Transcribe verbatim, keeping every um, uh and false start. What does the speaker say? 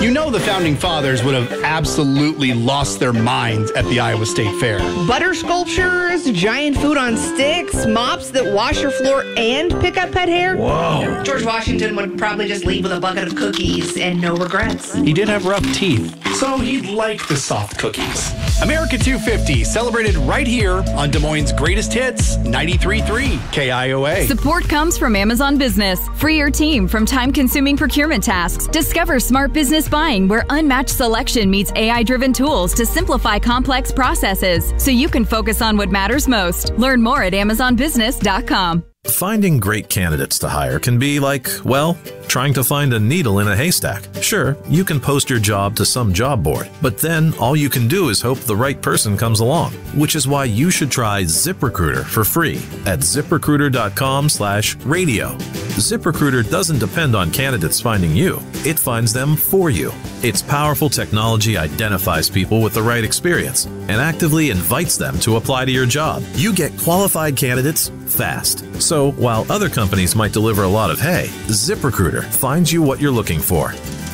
You know the Founding Fathers would have absolutely lost their minds at the Iowa State Fair. Butter sculptures, giant food on sticks, mops that wash your floor and pick up pet hair. Whoa. George Washington would probably just leave with a bucket of cookies and no regrets. He did have rough teeth, so he'd like the soft cookies. America two fifty, celebrated right here on Des Moines' Greatest Hits, ninety-three point three K I O A. Support comes from Amazon Business. Free your team from time-consuming procurement tasks. Discover smart business buying where unmatched selection meets A I-driven tools to simplify complex processes so you can focus on what matters most. Learn more at amazon business dot com. Finding great candidates to hire can be like, well, trying to find a needle in a haystack. Sure, you can post your job to some job board, but then all you can do is hope the right person comes along, which is why you should try ZipRecruiter for free at zip recruiter dot com slash radio. ZipRecruiter doesn't depend on candidates finding you. It finds them for you. Its powerful technology identifies people with the right experience and actively invites them to apply to your job. You get qualified candidates fast. So while other companies might deliver a lot of hay, ZipRecruiter finds you what you're looking for.